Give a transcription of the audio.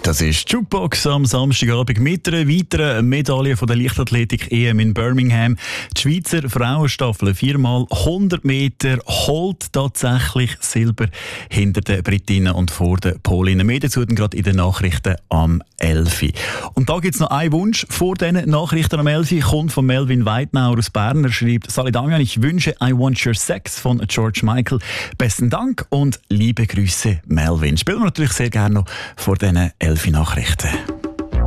Das ist Jukebox am Samstagabend mit einer weiteren Medaille von der Leichtathletik-EM in Birmingham. Die Schweizer Frauenstaffel 4x 100 Meter holt tatsächlich Silber hinter den Britinnen und vor den Polinnen. Mehr dazu gerade in den Nachrichten am 11. Und da gibt es noch einen Wunsch vor diesen Nachrichten am 11. Kommt von Melvin Weidnauer aus Bern. Er schreibt: Sali Damian, ich wünsche I Want Your Sex von George Michael. Besten Dank und liebe Grüße, Melvin. Spielen wir natürlich sehr gerne noch vor diesen 11 Nachrichten.